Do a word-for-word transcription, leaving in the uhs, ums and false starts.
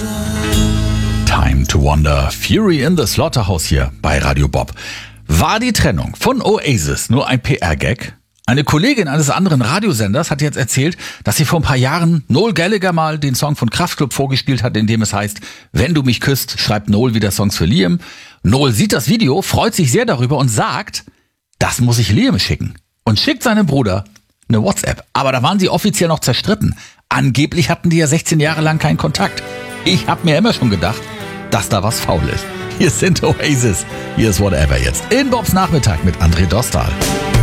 Time to Wonder, Fury in the Slaughterhouse hier bei Radio Bob. War die Trennung von Oasis nur ein P R-Gag? Eine Kollegin eines anderen Radiosenders hat jetzt erzählt, dass sie vor ein paar Jahren Noel Gallagher mal den Song von Kraftklub vorgespielt hat, in dem es heißt, wenn du mich küsst, schreibt Noel wieder Songs für Liam. Noel sieht das Video, freut sich sehr darüber und sagt, das muss ich Liam schicken. Und schickt seinem Bruder eine WhatsApp. Aber da waren sie offiziell noch zerstritten. Angeblich hatten die ja sechzehn Jahre lang keinen Kontakt. Ich hab mir immer schon gedacht, dass da was faul ist. Hier sind Oasis. Hier ist Whatever jetzt in Bobs Nachmittag mit André Dostal.